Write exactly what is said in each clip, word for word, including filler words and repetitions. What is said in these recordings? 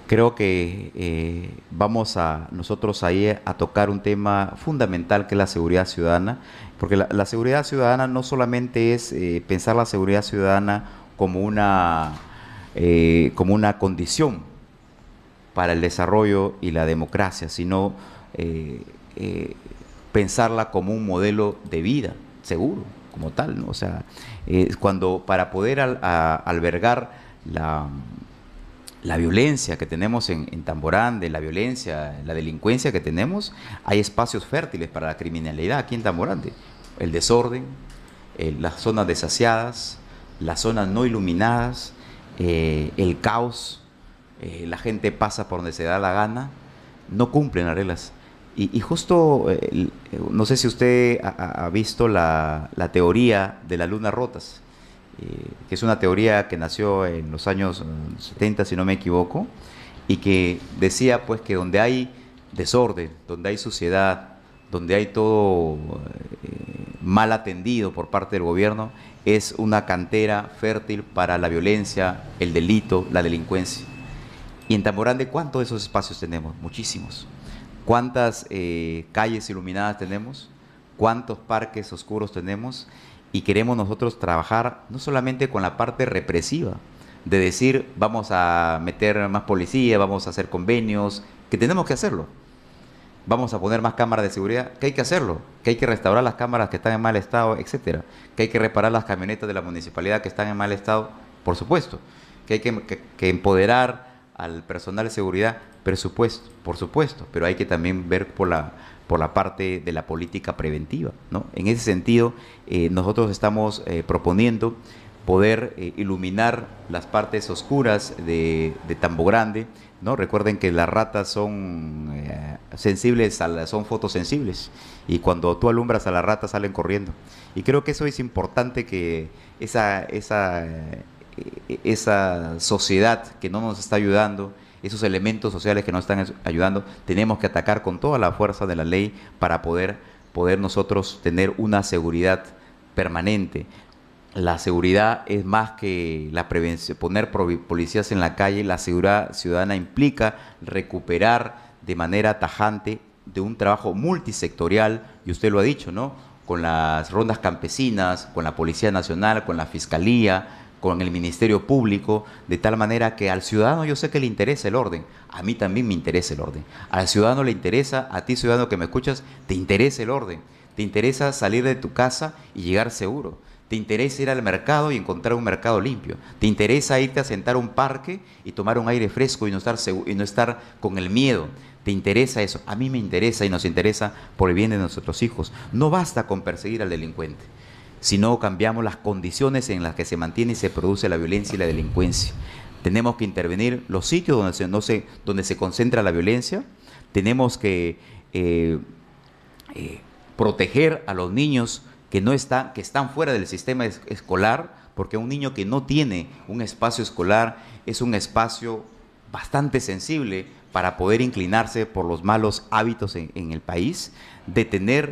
Creo que eh, vamos a nosotros ahí a tocar un tema fundamental que es la seguridad ciudadana, porque la, la seguridad ciudadana no solamente es eh, pensar la seguridad ciudadana como una, eh, como una condición para el desarrollo y la democracia, sino eh, eh, pensarla como un modelo de vida seguro, como tal, ¿no? O sea, eh, cuando para poder al, a, albergar la la violencia que tenemos en, en Tamborande, la violencia, la delincuencia que tenemos, hay espacios fértiles para la criminalidad aquí en Tamborande. El desorden, eh, las zonas desasiadas, las zonas no iluminadas, eh, el caos, eh, la gente pasa por donde se da la gana, no cumplen las reglas. Y, y justo, eh, no sé si usted ha, ha visto la, la teoría de las lunas rotas, eh, que es una teoría que nació en los años eh, setenta, si no me equivoco, y que decía pues que donde hay desorden, donde hay suciedad, donde hay todo eh, mal atendido por parte del gobierno, es una cantera fértil para la violencia, el delito, la delincuencia. Y en Tamborande, ¿cuántos de esos espacios tenemos? Muchísimos. ¿Cuántas eh, calles iluminadas tenemos? ¿Cuántos parques oscuros tenemos? Y queremos nosotros trabajar no solamente con la parte represiva, de decir vamos a meter más policía, vamos a hacer convenios, que tenemos que hacerlo. Vamos a poner más cámaras de seguridad, que hay que hacerlo, que hay que restaurar las cámaras que están en mal estado, etcétera, que hay que reparar las camionetas de la municipalidad que están en mal estado, por supuesto, que hay que, que, que empoderar al personal de seguridad, presupuesto, por supuesto, pero hay que también ver por la, por la parte de la política preventiva, ¿no? En ese sentido, eh, nosotros estamos eh, proponiendo poder eh, iluminar las partes oscuras de, de Tambo Grande, ¿no? Recuerden que las ratas son eh, sensibles, a la, son fotosensibles, y cuando tú alumbras a las ratas salen corriendo. Y creo que eso es importante, que esa, esa, eh, esa sociedad que no nos está ayudando, esos elementos sociales que nos están ayudando, tenemos que atacar con toda la fuerza de la ley para poder, poder nosotros tener una seguridad permanente. La seguridad es más que la prevención, poner policías en la calle. La seguridad ciudadana implica recuperar de manera tajante de un trabajo multisectorial, y usted lo ha dicho, ¿no? Con las rondas campesinas, con la Policía Nacional, con la Fiscalía, con el Ministerio Público, de tal manera que al ciudadano, yo sé que le interesa el orden, a mí también me interesa el orden, al ciudadano le interesa, a ti ciudadano que me escuchas, te interesa el orden, te interesa salir de tu casa y llegar seguro, te interesa ir al mercado y encontrar un mercado limpio, te interesa irte a sentar a un parque y tomar un aire fresco y no estar, y no estar con el miedo. ¿Te interesa eso? A mí me interesa, y nos interesa por el bien de nuestros hijos. No basta con perseguir al delincuente, si no cambiamos las condiciones en las que se mantiene y se produce la violencia y la delincuencia. Tenemos que intervenir los sitios donde se, no se, donde se concentra la violencia. Tenemos que eh, eh, proteger a los niños que, no están, que están fuera del sistema es, escolar, porque un niño que no tiene un espacio escolar es un espacio bastante sensible para poder inclinarse por los malos hábitos en, en el país, detener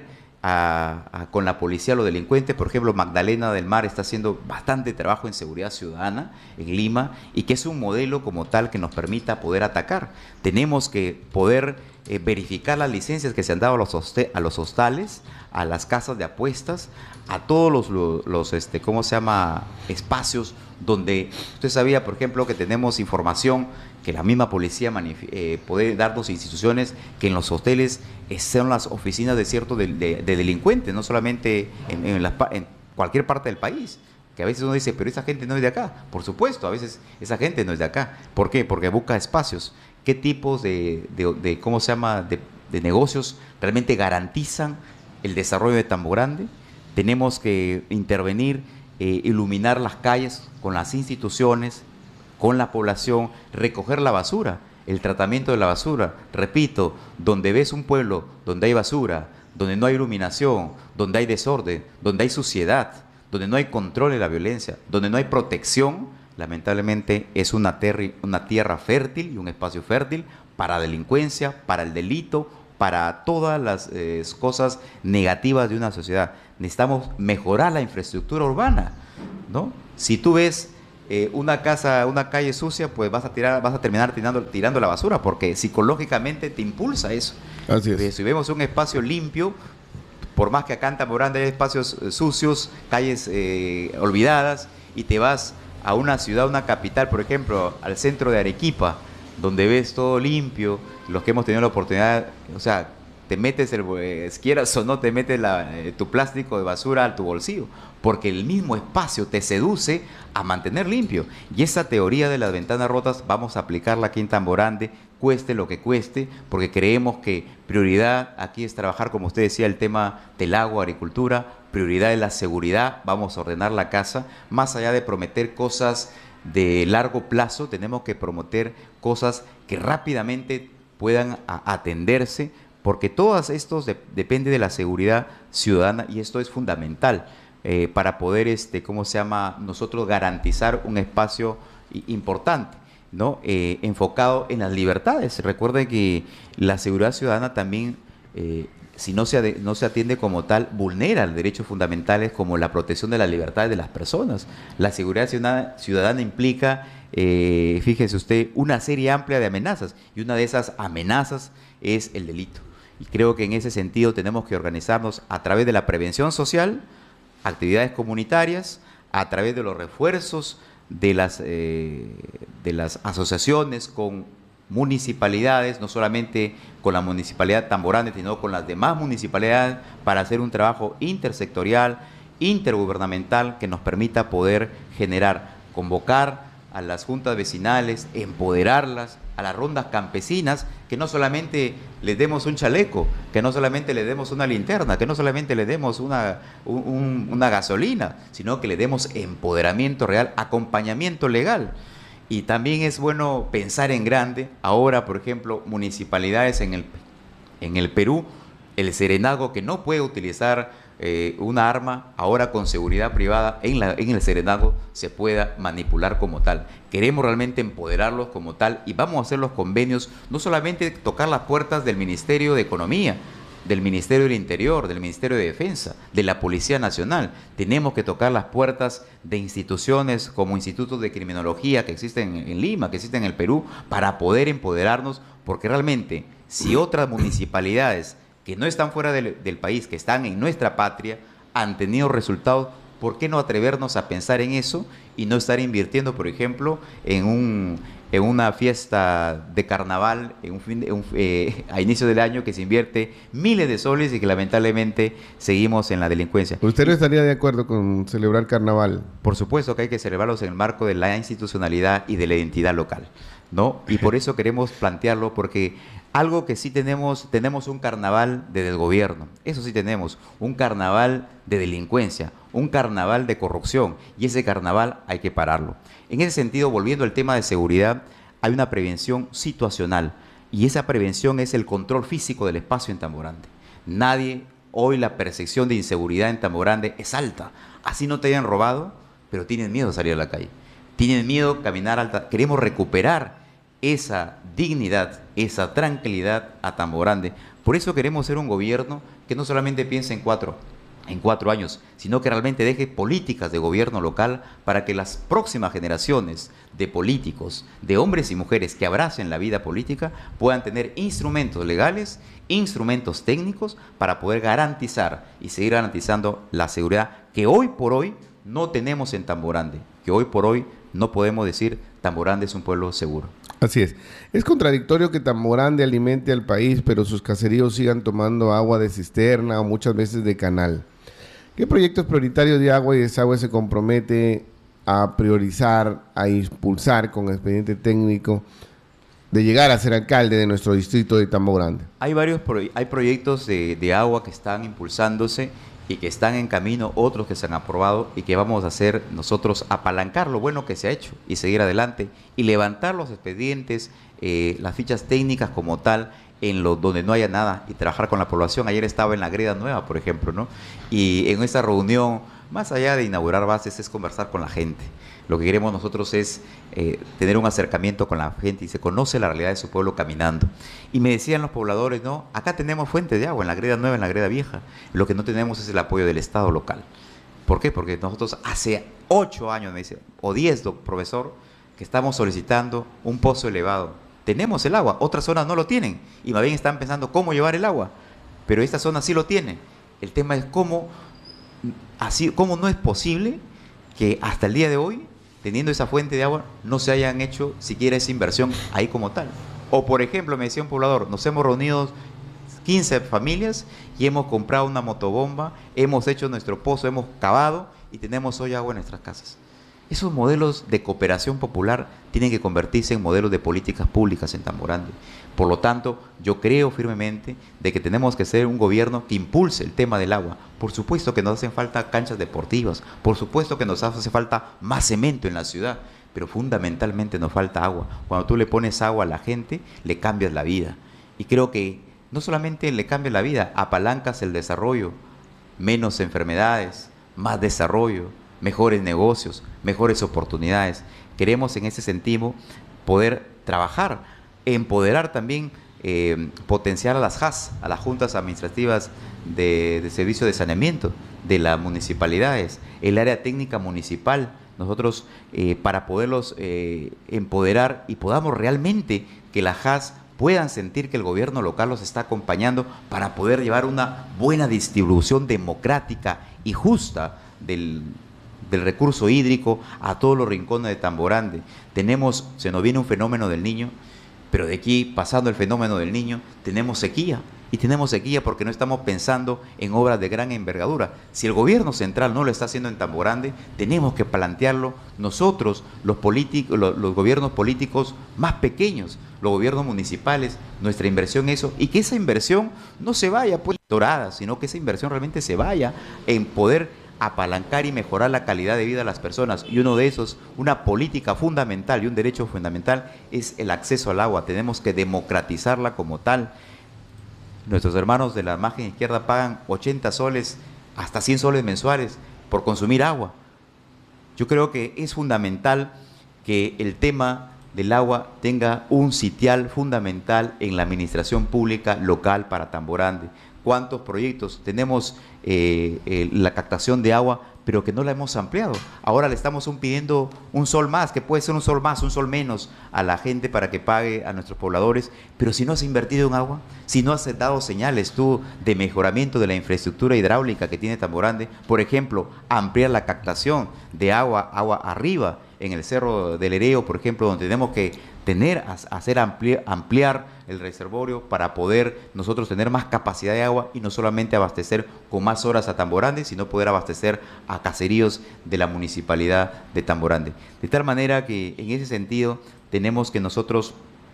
A, a, con la policía a los delincuentes. Por ejemplo, Magdalena del Mar está haciendo bastante trabajo en seguridad ciudadana en Lima, y que es un modelo como tal que nos permita poder atacar. Tenemos que poder eh, verificar las licencias que se han dado a los, hoste, a los hostales, a las casas de apuestas, a todos los, los, los este, ¿cómo se llama?, espacios donde usted sabía, por ejemplo, que tenemos información que la misma policía eh, puede darnos instituciones, que en los hoteles eh, son las oficinas de ciertos de, de, de delincuentes, no solamente en, en, la, en cualquier parte del país, que a veces uno dice, pero esa gente no es de acá. Por supuesto, a veces esa gente no es de acá. ¿Por qué? Porque busca espacios. ¿Qué tipos de, de, de cómo se llama, de, de negocios realmente garantizan el desarrollo de Tambo Grande? Tenemos que intervenir, eh, iluminar las calles con las instituciones, con la población, recoger la basura, el tratamiento de la basura. Repito, donde ves un pueblo donde hay basura, donde no hay iluminación, donde hay desorden, donde hay suciedad, donde no hay control de la violencia, donde no hay protección, lamentablemente es una, una tierra fértil y un espacio fértil para delincuencia, para el delito, para todas las eh, cosas negativas de una sociedad. Necesitamos mejorar la infraestructura urbana, ¿no? Si tú ves eh, una casa, una calle sucia, pues vas a tirar, vas a terminar tirando, tirando la basura, porque psicológicamente te impulsa eso. Así es. Eh, si vemos un espacio limpio, por más que acá en Tamboranda hay espacios eh, sucios, calles eh, olvidadas, y te vas a una ciudad, una capital, por ejemplo, al centro de Arequipa, donde ves todo limpio, los que hemos tenido la oportunidad, o sea, te metes, el, eh, quieras o no, te metes la, eh, tu plástico de basura a tu bolsillo, porque el mismo espacio te seduce a mantener limpio. Y esa teoría de las ventanas rotas vamos a aplicarla aquí en Tamborande, cueste lo que cueste, porque creemos que prioridad aquí es trabajar, como usted decía, el tema del agua, agricultura, prioridad es la seguridad, vamos a ordenar la casa, más allá de prometer cosas de largo plazo, tenemos que prometer cosas que rápidamente puedan a, atenderse, porque todos estos de, depende de la seguridad ciudadana, y esto es fundamental eh, para poder, este, ¿cómo se llama?, nosotros garantizar un espacio importante, ¿no? Eh, enfocado en las libertades. Recuerden que la seguridad ciudadana también, eh, si no se, no se atiende como tal, vulnera derechos fundamentales como la protección de las libertades de las personas. La seguridad ciudadana, ciudadana implica, eh, fíjese usted, una serie amplia de amenazas, y una de esas amenazas es el delito. Y creo que en ese sentido tenemos que organizarnos a través de la prevención social, actividades comunitarias, a través de los refuerzos de las, eh, de las asociaciones con municipalidades, no solamente con la municipalidad Tamborande, sino con las demás municipalidades, para hacer un trabajo intersectorial, intergubernamental, que nos permita poder generar, convocar a las juntas vecinales, empoderarlas, a las rondas campesinas, que no solamente les demos un chaleco, que no solamente les demos una linterna, que no solamente les demos una, un, una gasolina, sino que le demos empoderamiento real, acompañamiento legal. Y también es bueno pensar en grande. Ahora, por ejemplo, municipalidades en el, en el Perú, el serenazgo que no puede utilizar eh, una arma, ahora con seguridad privada en, la, en el serenazgo se pueda manipular como tal. Queremos realmente empoderarlos como tal, y vamos a hacer los convenios, no solamente tocar las puertas del Ministerio de Economía, del Ministerio del Interior, del Ministerio de Defensa, de la Policía Nacional. Tenemos que tocar las puertas de instituciones como institutos de criminología que existen en Lima, que existen en el Perú, para poder empoderarnos, porque realmente si otras municipalidades que no están fuera del, del país, que están en nuestra patria, han tenido resultados, ¿por qué no atrevernos a pensar en eso y no estar invirtiendo, por ejemplo, en un... en una fiesta de carnaval en un fin de, un, eh, a inicio del año, que se invierte miles de soles y que lamentablemente seguimos en la delincuencia? ¿Usted no estaría de acuerdo con celebrar carnaval? Por supuesto que hay que celebrarlos en el marco de la institucionalidad y de la identidad local, ¿no? Y por eso queremos plantearlo, porque algo que sí tenemos, tenemos un carnaval de desgobierno, eso sí tenemos, un carnaval de delincuencia, un carnaval de corrupción, y ese carnaval hay que pararlo. En ese sentido, volviendo al tema de seguridad, hay una prevención situacional, y esa prevención es el control físico del espacio en Tamborande. Nadie, hoy la percepción de inseguridad en Tamborande es alta, así no te hayan robado, pero tienen miedo a salir a la calle, tienen miedo a caminar alta. Queremos recuperar esa dignidad, esa tranquilidad a Tamborande. Por eso queremos ser un gobierno que no solamente piense en cuatro, en cuatro años, sino que realmente deje políticas de gobierno local para que las próximas generaciones de políticos, de hombres y mujeres que abracen la vida política, puedan tener instrumentos legales, instrumentos técnicos para poder garantizar y seguir garantizando la seguridad que hoy por hoy no tenemos en Tamborande, que hoy por hoy no podemos decir Tamborande es un pueblo seguro. Así es. Es contradictorio que Tamborande alimente al país, pero sus caseríos sigan tomando agua de cisterna o muchas veces de canal. ¿Qué proyectos prioritarios de agua y desagüe se compromete a priorizar, a impulsar con expediente técnico de llegar a ser alcalde de nuestro distrito de Tamborande? Hay varios pro hay proyectos de, de agua que están impulsándose y que están en camino, otros que se han aprobado y que vamos a hacer nosotros, apalancar lo bueno que se ha hecho y seguir adelante y levantar los expedientes, eh, las fichas técnicas como tal, en lo donde no haya nada, y trabajar con la población. Ayer estaba en la Greda Nueva, por ejemplo, ¿no? Y en esa reunión, más allá de inaugurar bases, es conversar con la gente. Lo que queremos nosotros es eh, tener un acercamiento con la gente y se conoce la realidad de su pueblo caminando. Y me decían los pobladores, no, acá tenemos fuentes de agua en la Greda Nueva, en la Greda Vieja. Lo que no tenemos es el apoyo del Estado local. ¿Por qué? Porque nosotros hace ocho años, me dice, o diez, profesor, que estamos solicitando un pozo elevado. Tenemos el agua, otras zonas no lo tienen, y más bien están pensando cómo llevar el agua, pero esta zona sí lo tiene. El tema es cómo, así, cómo no es posible que hasta el día de hoy, teniendo esa fuente de agua, no se hayan hecho siquiera esa inversión ahí como tal. O por ejemplo, me decía un poblador, nos hemos reunido quince familias y hemos comprado una motobomba, hemos hecho nuestro pozo, hemos cavado y tenemos hoy agua en nuestras casas. Esos modelos de cooperación popular tienen que convertirse en modelos de políticas públicas en Tamborandi. Por lo tanto, yo creo firmemente de que tenemos que ser un gobierno que impulse el tema del agua. Por supuesto que nos hacen falta canchas deportivas, por supuesto que nos hace falta más cemento en la ciudad, pero fundamentalmente nos falta agua. Cuando tú le pones agua a la gente, le cambias la vida. Y creo que no solamente le cambias la vida, apalancas el desarrollo, menos enfermedades, más desarrollo, mejores negocios, mejores oportunidades. Queremos en ese sentido poder trabajar, empoderar también, eh, potenciar a las J A S, a las juntas administrativas de, de servicio de saneamiento de las municipalidades, el área técnica municipal, nosotros eh, para poderlos eh, empoderar y podamos realmente que las J A S puedan sentir que el gobierno local los está acompañando para poder llevar una buena distribución democrática y justa del, del recurso hídrico a todos los rincones de Tamborandi. Tenemos, se nos viene un fenómeno del Niño, pero de aquí, pasando el fenómeno del Niño, tenemos sequía. Y tenemos sequía porque no estamos pensando en obras de gran envergadura. Si el gobierno central no lo está haciendo en Tamborandi, tenemos que plantearlo nosotros, los, políticos, los, los gobiernos políticos más pequeños, los gobiernos municipales, nuestra inversión en eso, y que esa inversión no se vaya pues dorada, sino que esa inversión realmente se vaya en poder apalancar y mejorar la calidad de vida de las personas. Y uno de esos, una política fundamental y un derecho fundamental es el acceso al agua. Tenemos que democratizarla como tal. Nuestros hermanos de la margen izquierda pagan ochenta soles, hasta cien soles mensuales por consumir agua. Yo creo que es fundamental que el tema del agua tenga un sitial fundamental en la administración pública local para Tamborandi. ¿Cuántos proyectos? Tenemos eh, eh, la captación de agua, pero que no la hemos ampliado. Ahora le estamos un pidiendo un sol más, que puede ser un sol más, un sol menos a la gente para que pague a nuestros pobladores, pero si no has invertido en agua, si no has dado señales tú de mejoramiento de la infraestructura hidráulica que tiene Tamborandi, por ejemplo, ampliar la captación de agua, agua arriba, en el Cerro del Hereo, por ejemplo, donde tenemos que tener, hacer ampliar, ampliar el reservorio para poder nosotros tener más capacidad de agua y no solamente abastecer con más horas a Tamborandi, sino poder abastecer a caseríos de la municipalidad de Tamborandi. De tal manera que en ese sentido tenemos que nosotros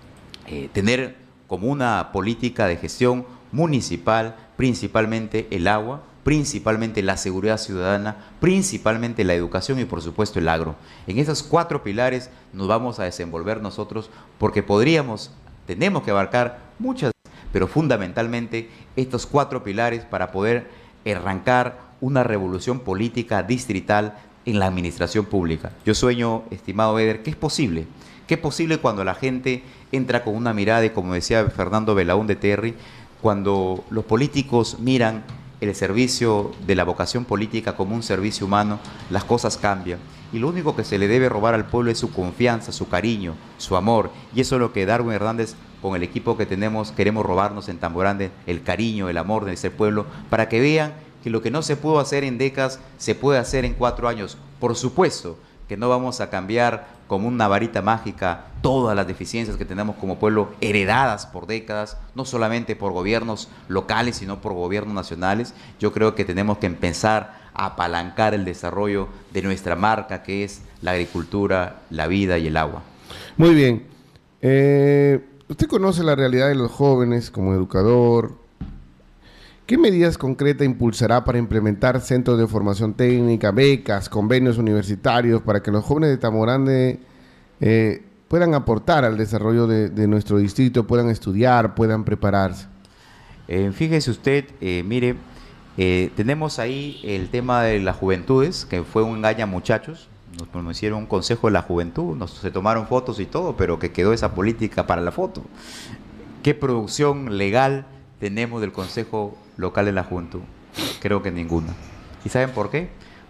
eh, tener como una política de gestión municipal, principalmente el agua, principalmente la seguridad ciudadana, principalmente la educación y por supuesto el agro. En esos cuatro pilares nos vamos a desenvolver nosotros porque podríamos, tenemos que abarcar muchas, pero fundamentalmente estos cuatro pilares para poder arrancar una revolución política distrital en la administración pública. Yo sueño, estimado Eder, que es posible, que es posible cuando la gente entra con una mirada y como decía Fernando Belaún de Terry, cuando los políticos miran el servicio de la vocación política como un servicio humano, las cosas cambian. Y lo único que se le debe robar al pueblo es su confianza, su cariño, su amor. Y eso es lo que Darwin Hernández, con el equipo que tenemos, queremos robarnos en Tamborandi, el cariño, el amor de ese pueblo, para que vean que lo que no se pudo hacer en décadas, se puede hacer en cuatro años. Por supuesto que no vamos a cambiar como una varita mágica todas las deficiencias que tenemos como pueblo heredadas por décadas, no solamente por gobiernos locales, sino por gobiernos nacionales. Yo creo que tenemos que empezar a apalancar el desarrollo de nuestra marca, que es la agricultura, la vida y el agua. Muy bien. Eh, usted conoce la realidad de los jóvenes como educador. ¿Qué medidas concretas impulsará para implementar centros de formación técnica, becas, convenios universitarios para que los jóvenes de Tamborandi eh, puedan aportar al desarrollo de, de nuestro distrito, puedan estudiar, puedan prepararse? Eh, fíjese usted, eh, mire, eh, tenemos ahí el tema de las juventudes, que fue un engaño a muchachos. Nos, nos hicieron un consejo de la juventud, nos, se tomaron fotos y todo, pero que quedó esa política para la foto. ¿Qué producción legal tenemos del Consejo Local de la Juventud? Creo que ninguna. ¿Y saben por qué?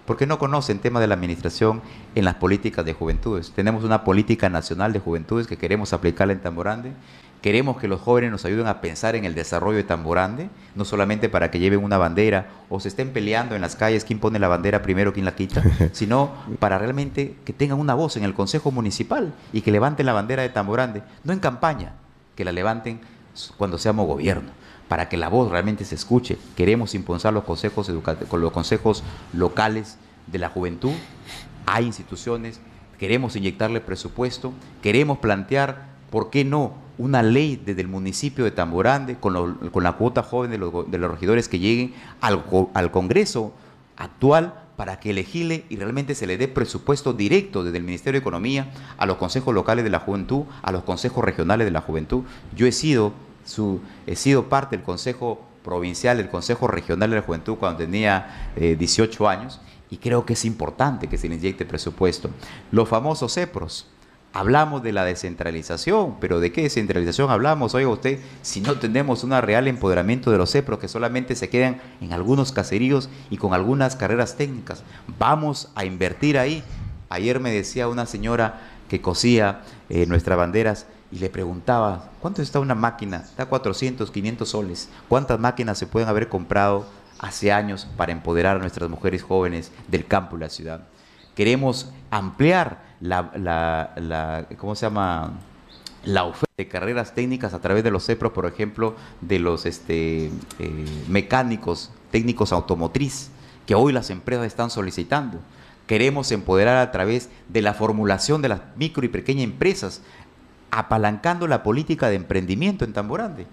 porque no conocen tema de la administración en las políticas de juventudes. Tenemos una política nacional de juventudes que queremos aplicarla en Tamborande. Queremos que los jóvenes nos ayuden a pensar en el desarrollo de Tamborande, no solamente para que lleven una bandera o se estén peleando en las calles quién pone la bandera primero, quién la quita, sino para realmente que tengan una voz en el Consejo Municipal y que levanten la bandera de Tamborande, no en campaña, que la levanten cuando seamos gobierno, para que la voz realmente se escuche. Queremos impulsar los consejos educativos, los consejos locales de la juventud. Hay instituciones, queremos inyectarle presupuesto, queremos plantear, ¿por qué no?, una ley desde el municipio de Tamborande con, lo, con la cuota joven de los, de los regidores que lleguen al, al Congreso actual para que elegirle y realmente se le dé presupuesto directo desde el Ministerio de Economía a los consejos locales de la juventud, a los consejos regionales de la juventud. Yo he sido, su, he sido parte del Consejo Provincial, del Consejo Regional de la Juventud cuando tenía eh, dieciocho años, y creo que es importante que se le inyecte presupuesto. Los famosos CEPROS. Hablamos de la descentralización, pero ¿de qué descentralización hablamos? Oiga usted, si no tenemos un real empoderamiento de los CEPROS, que solamente se quedan en algunos caseríos y con algunas carreras técnicas. Vamos a invertir ahí. Ayer me decía una señora que cosía eh, nuestras banderas y le preguntaba, ¿cuánto está una máquina? Está cuatrocientos, quinientos soles. ¿Cuántas máquinas se pueden haber comprado hace años para empoderar a nuestras mujeres jóvenes del campo y la ciudad? Queremos ampliar la, la, la, ¿cómo se llama?, la oferta de carreras técnicas a través de los CEPROS, por ejemplo, de los este, eh, mecánicos, técnicos automotriz, que hoy las empresas están solicitando. Queremos empoderar a través de la formulación de las micro y pequeñas empresas, apalancando la política de emprendimiento en Tamborande.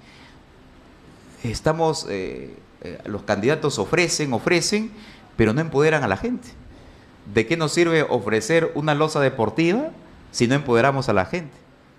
Estamos, eh, eh, los candidatos ofrecen, ofrecen, pero no empoderan a la gente. ¿De qué nos sirve ofrecer una losa deportiva si no empoderamos a la gente?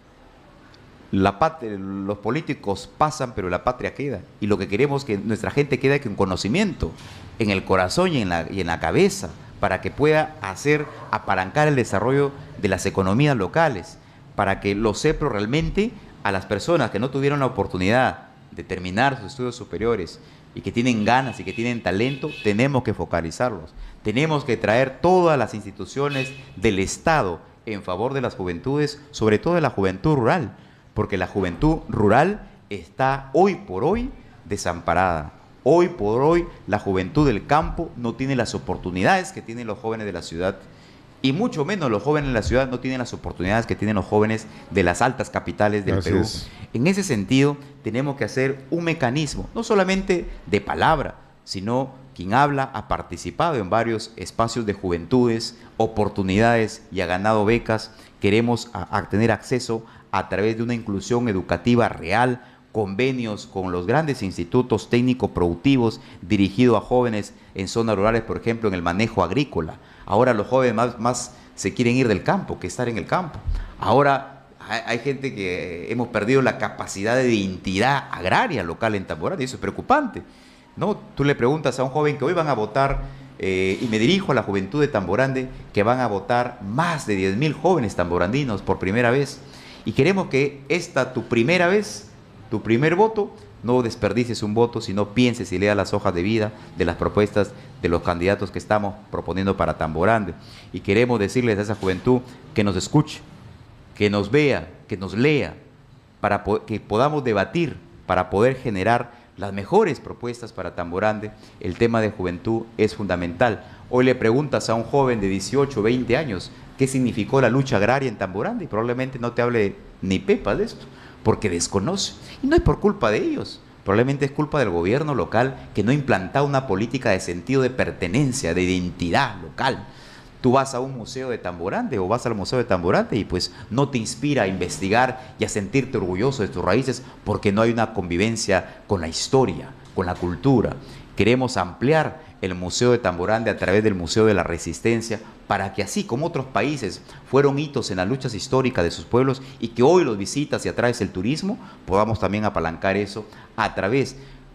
La patria, los políticos pasan, pero la patria queda. Y lo que queremos es que nuestra gente quede con conocimiento en el corazón y en la, y en la cabeza, para que pueda hacer, apalancar el desarrollo de las economías locales, para que los CEPROS realmente, a las personas que no tuvieron la oportunidad de terminar sus estudios superiores y que tienen ganas y que tienen talento, tenemos que focalizarlos. Tenemos que traer todas las instituciones del Estado en favor de las juventudes, sobre todo de la juventud rural, porque la juventud rural está hoy por hoy desamparada. Hoy por hoy la juventud del campo no tiene las oportunidades que tienen los jóvenes de la ciudad, y mucho menos los jóvenes de la ciudad no tienen las oportunidades que tienen los jóvenes de las altas capitales del Perú. En ese sentido, tenemos que hacer un mecanismo, no solamente de palabra, sino quien habla ha participado en varios espacios de juventudes, oportunidades y ha ganado becas. Queremos a, a tener acceso a través de una inclusión educativa real, convenios con los grandes institutos técnico-productivos dirigidos a jóvenes en zonas rurales, por ejemplo, en el manejo agrícola. Ahora los jóvenes más, más se quieren ir del campo que estar en el campo. Ahora hay, hay gente que hemos perdido la capacidad de identidad agraria local en Tamborande, y eso es preocupante, ¿no? Tú le preguntas a un joven que hoy van a votar, eh, y me dirijo a la juventud de Tamborande, que van a votar más de diez mil jóvenes tamborandinos por primera vez. Y queremos que esta, tu primera vez, tu primer voto, no desperdicies un voto, sino pienses y leas las hojas de vida de las propuestas de los candidatos que estamos proponiendo para Tamborande. Y queremos decirles a esa juventud que nos escuche, que nos vea, que nos lea, para que podamos debatir, para poder generar las mejores propuestas para Tamborande. El tema de juventud es fundamental. Hoy le preguntas a un joven de dieciocho, veinte años qué significó la lucha agraria en Tamborande y probablemente no te hable ni pepa de esto, porque desconoce. Y no es por culpa de ellos, probablemente es culpa del gobierno local que no ha implantado una política de sentido de pertenencia, de identidad local. Tú vas a un museo de Tamborande o vas al museo de Tamborande y pues no te inspira a investigar y a sentirte orgulloso de tus raíces porque no hay una convivencia con la historia, con la cultura. Queremos ampliar el Museo de Tamborande a través del Museo de la Resistencia para que así como otros países fueron hitos en las luchas históricas de sus pueblos y que hoy los visitas y atraes el turismo, podamos también apalancar eso a través.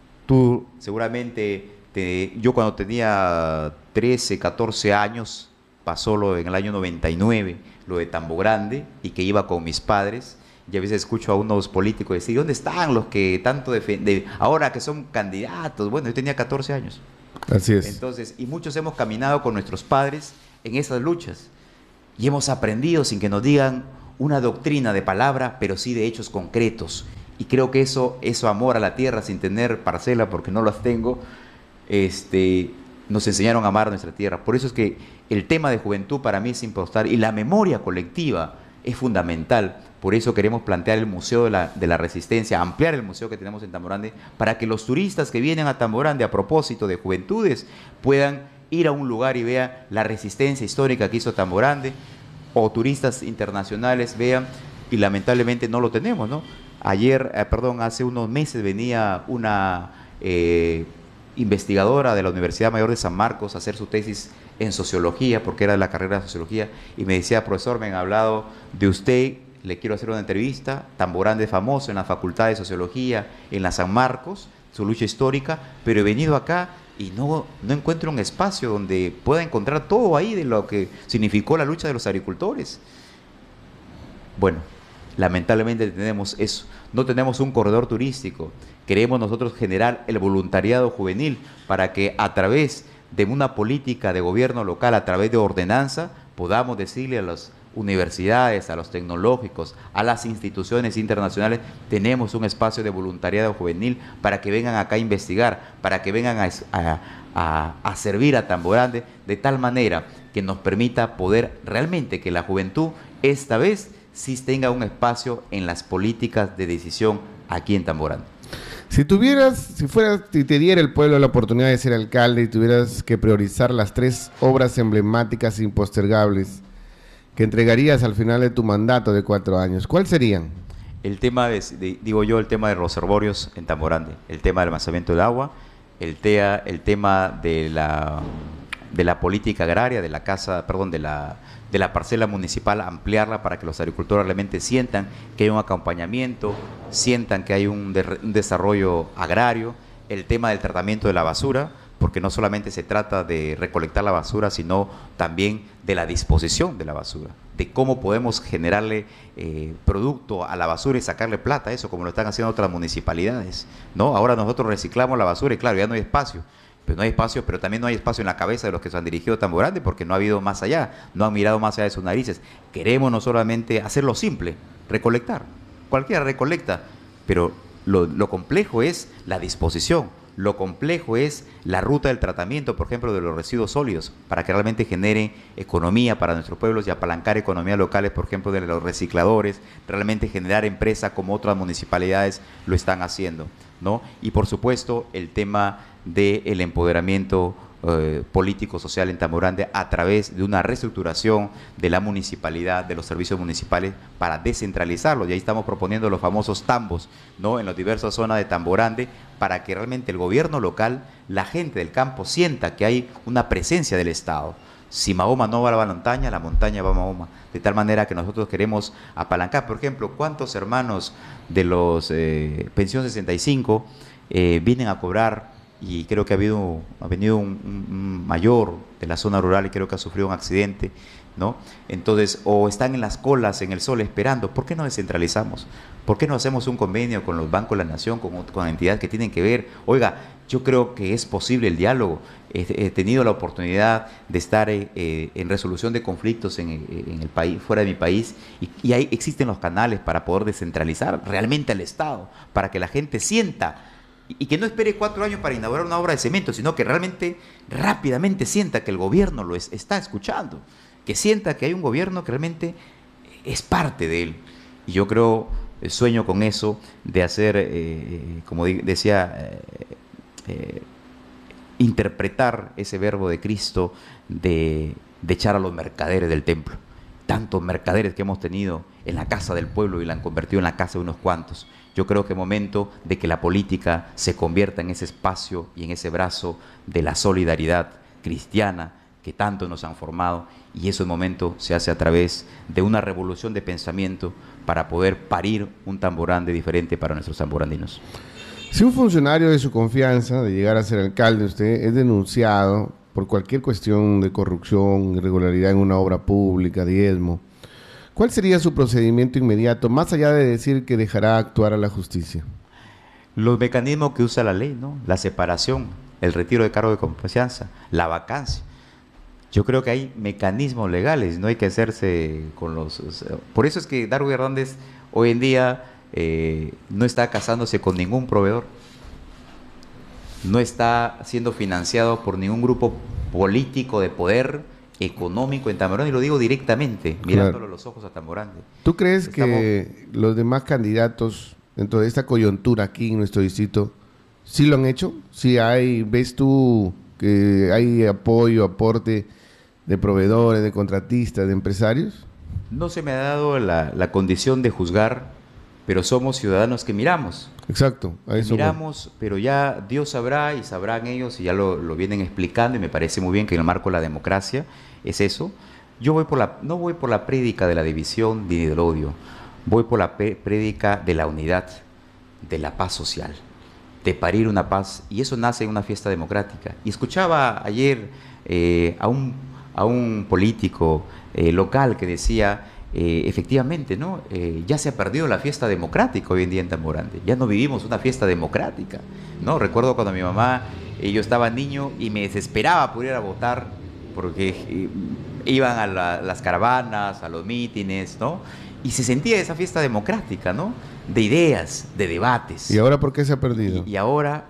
Tú seguramente, te, yo cuando tenía trece, catorce años, pasó lo en el año noventa y nueve, lo de Tamborande, y que iba con mis padres, y a veces escucho a unos políticos decir, ¿dónde están los que tanto defienden, ahora que son candidatos? Bueno, yo tenía catorce años, Así es. Entonces, y muchos hemos caminado con nuestros padres en esas luchas y hemos aprendido sin que nos digan una doctrina de palabra, pero sí de hechos concretos. Y creo que eso, eso amor a la tierra sin tener parcela, porque no las tengo, este, nos enseñaron a amar nuestra tierra. Por eso es que el tema de juventud para mí es importante y la memoria colectiva es fundamental. Por eso queremos plantear el Museo de la, de la Resistencia, ampliar el museo que tenemos en Tamborande, para que los turistas que vienen a Tamborande a propósito de juventudes puedan ir a un lugar y vean la resistencia histórica que hizo Tamborande, o turistas internacionales vean, y lamentablemente no lo tenemos, ¿no? Ayer, eh, perdón, hace unos meses venía una eh, investigadora de la Universidad Mayor de San Marcos a hacer su tesis en sociología, porque era de la carrera de sociología, y me decía, profesor, me han hablado de usted, le quiero hacer una entrevista. Tamborande es famoso en la Facultad de Sociología, en la San Marcos, su lucha histórica, pero he venido acá y no, no encuentro un espacio donde pueda encontrar todo ahí de lo que significó la lucha de los agricultores. Bueno, lamentablemente tenemos eso, no tenemos un corredor turístico. Queremos nosotros generar el voluntariado juvenil para que a través de una política de gobierno local, a través de ordenanza, podamos decirle a las universidades, a los tecnológicos, a las instituciones internacionales, tenemos un espacio de voluntariado juvenil para que vengan acá a investigar, para que vengan a, a, a, a servir a Tamborande, de tal manera que nos permita poder realmente que la juventud esta vez sí tenga un espacio en las políticas de decisión aquí en Tamborande. Si tuvieras, si fueras, si te diera el pueblo la oportunidad de ser alcalde y tuvieras que priorizar las tres obras emblemáticas e impostergables que entregarías al final de tu mandato de cuatro años, ¿cuáles serían? El tema, de, de, digo yo, el tema de los reservorios en Tamborande, el tema del almacenamiento del agua, el, tea, el tema de la, de la política agraria, de la casa, perdón, de la, de la parcela municipal, ampliarla para que los agricultores realmente sientan que hay un acompañamiento, sientan que hay un, de, un desarrollo agrario, el tema del tratamiento de la basura, porque no solamente se trata de recolectar la basura, sino también de la disposición de la basura, de cómo podemos generarle eh, producto a la basura y sacarle plata a eso, como lo están haciendo otras municipalidades, ¿no? Ahora nosotros reciclamos la basura y claro, ya no hay espacio, pero no hay espacio, pero también no hay espacio en la cabeza de los que se han dirigido a Tamborande, porque no ha habido más allá, no han mirado más allá de sus narices. Queremos no solamente hacerlo simple, recolectar, cualquiera recolecta, pero lo, lo complejo es la disposición. Lo complejo es la ruta del tratamiento, por ejemplo, de los residuos sólidos, para que realmente genere economía para nuestros pueblos y apalancar economías locales, por ejemplo, de los recicladores, realmente generar empresas como otras municipalidades lo están haciendo, ¿no? Y por supuesto, el tema del empoderamiento eh, político-social en Tamborande a través de una reestructuración de la municipalidad, de los servicios municipales, para descentralizarlos. Y ahí estamos proponiendo los famosos tambos, ¿no?, en las diversas zonas de Tamborande, para que realmente el gobierno local, la gente del campo, sienta que hay una presencia del Estado. Si Mahoma no va a la montaña, la montaña va a Mahoma. De tal manera que nosotros queremos apalancar. Por ejemplo, ¿cuántos hermanos de los eh, Pensión sesenta y cinco eh, vienen a cobrar? Y creo que ha habido ha venido un, un, un mayor de la zona rural y creo que ha sufrido un accidente, ¿no? Entonces, o están en las colas en el sol esperando. ¿Por qué no descentralizamos? ¿Por qué no hacemos un convenio con los bancos de la nación, con, con entidades que tienen que ver? Oiga, yo creo que es posible el diálogo. He, he tenido la oportunidad de estar eh, eh, en resolución de conflictos en, en el país, fuera de mi país, y, y ahí existen los canales para poder descentralizar realmente al Estado, para que la gente sienta y que no espere cuatro años para inaugurar una obra de cemento, sino que realmente rápidamente sienta que el gobierno lo es, está escuchando, que sienta que hay un gobierno que realmente es parte de él. Y yo creo, sueño con eso, de hacer, eh, como decía, eh, eh, interpretar ese verbo de Cristo de, de echar a los mercaderes del templo. Tantos mercaderes que hemos tenido en la casa del pueblo y la han convertido en la casa de unos cuantos. Yo creo que es momento de que la política se convierta en ese espacio y en ese brazo de la solidaridad cristiana que tanto nos han formado, y eso en momento se hace a través de una revolución de pensamiento para poder parir un Tamborande diferente para nuestros tamborandinos. Si un funcionario de su confianza, de llegar a ser alcalde, usted es denunciado por cualquier cuestión de corrupción, irregularidad en una obra pública, diezmo, ¿cuál sería su procedimiento inmediato, más allá de decir que dejará actuar a la justicia? Los mecanismos que usa la ley, ¿no? La separación, el retiro de cargo de confianza, la vacancia. Yo creo que hay mecanismos legales, no hay que hacerse con los... O sea, por eso es que Darwin Hernández hoy en día eh, no está casándose con ningún proveedor, no está siendo financiado por ningún grupo político de poder económico en Tamborandi, y lo digo directamente, mirándolo claro. a los ojos a Tamborandi. ¿Tú crees Estamos... que los demás candidatos dentro de esta coyuntura aquí en nuestro distrito sí lo han hecho? ¿Sí hay, ves tú que hay apoyo, aporte de proveedores, de contratistas, de empresarios? No se me ha dado la, la condición de juzgar, pero somos ciudadanos que miramos. Exacto, a eso miramos, voy. Pero ya Dios sabrá y sabrán ellos, y ya lo, lo vienen explicando, y me parece muy bien que en el marco de la democracia es eso. Yo voy por la, no voy por la prédica de la división ni del odio, voy por la prédica de la unidad, de la paz social, de parir una paz, y eso nace en una fiesta democrática. Y escuchaba ayer eh, a un a un político eh, local que decía, eh, efectivamente, ¿no? Eh, ya se ha perdido la fiesta democrática hoy en día en Tamborandi, ya no vivimos una fiesta democrática, ¿no? Recuerdo cuando mi mamá, eh, yo estaba niño y me desesperaba por ir a votar, porque eh, iban a la, las caravanas, a los mítines, ¿no? Y se sentía esa fiesta democrática, ¿no? De ideas, de debates. ¿Y ahora por qué se ha perdido? Y, y ahora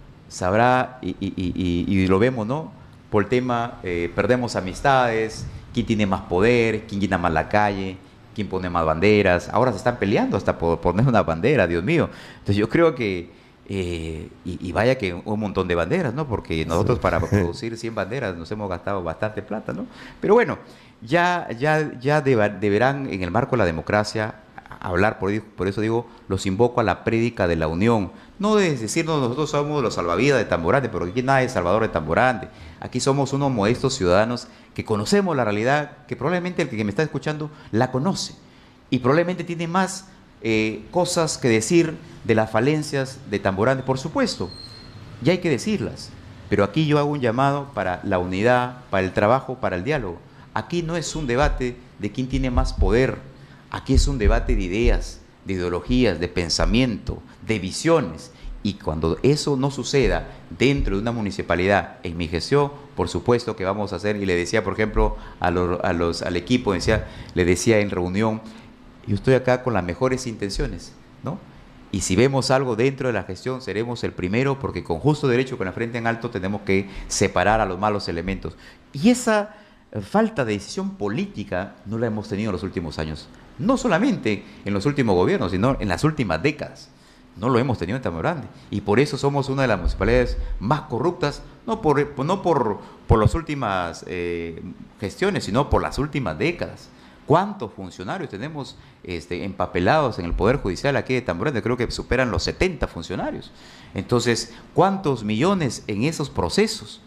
sabrá, y, y, y, y, y lo vemos, ¿no? Por el tema, eh, perdemos amistades, quién tiene más poder, quién llena más la calle, quién pone más banderas. Ahora se están peleando hasta por poner una bandera, Dios mío. Entonces yo creo que, eh, y, y vaya que un montón de banderas, ¿no? Porque nosotros para producir cien banderas nos hemos gastado bastante plata, ¿no? Pero bueno, ya, ya, ya deba, deberán en el marco de la democracia hablar, por, por eso digo, los invoco a la prédica de la unión. No de decirnos nosotros somos los salvavidas de Tamborandi, porque aquí nadie es salvador de Tamborandi. Aquí somos unos modestos ciudadanos que conocemos la realidad, que probablemente el que me está escuchando la conoce. Y probablemente tiene más eh, cosas que decir de las falencias de Tamborandi, por supuesto. Y hay que decirlas. Pero aquí yo hago un llamado para la unidad, para el trabajo, para el diálogo. Aquí no es un debate de quién tiene más poder. Aquí es un debate de ideas, de ideologías, de pensamiento, de visiones. Y cuando eso no suceda dentro de una municipalidad, en mi gestión, por supuesto que vamos a hacer, y le decía, por ejemplo, a los, a los, al equipo, decía, le decía en reunión, yo estoy acá con las mejores intenciones, ¿no? Y si vemos algo dentro de la gestión, seremos el primero, porque con justo derecho, con la frente en alto, tenemos que separar a los malos elementos. Y esa falta de decisión política no la hemos tenido en los últimos años. No solamente en los últimos gobiernos, sino en las últimas décadas. No lo hemos tenido en Tamborandi. Y por eso somos una de las municipalidades más corruptas, no por, no por, por las últimas eh, gestiones, sino por las últimas décadas. ¿Cuántos funcionarios tenemos este, empapelados en el Poder Judicial aquí de Tamborandi? Creo que superan los setenta funcionarios. Entonces, ¿cuántos millones en esos procesos?